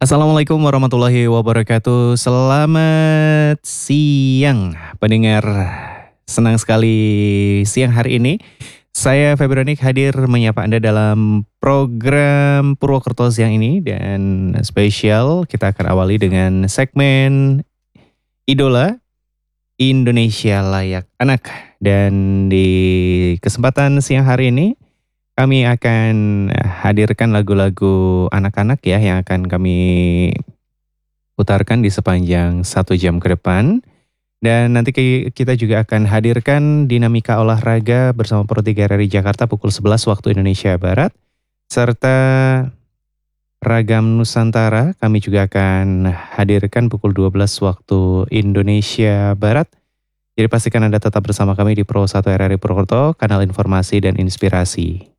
Assalamualaikum warahmatullahi wabarakatuh. Selamat siang pendengar. Senang sekali siang hari ini. Saya Febrianik hadir menyapa Anda dalam program Purwokerto siang ini. Dan spesial kita akan awali dengan segmen Idola Indonesia Layak Anak. Dan di kesempatan siang hari ini kami akan hadirkan lagu-lagu anak-anak ya yang akan kami putarkan di sepanjang 1 jam ke depan. Dan nanti kita juga akan hadirkan dinamika olahraga bersama Pro 3 RRI Jakarta pukul 11 waktu Indonesia Barat. Serta Ragam Nusantara kami juga akan hadirkan pukul 12 waktu Indonesia Barat. Jadi pastikan Anda tetap bersama kami di Pro 1 RRI Purwokerto, kanal informasi dan inspirasi.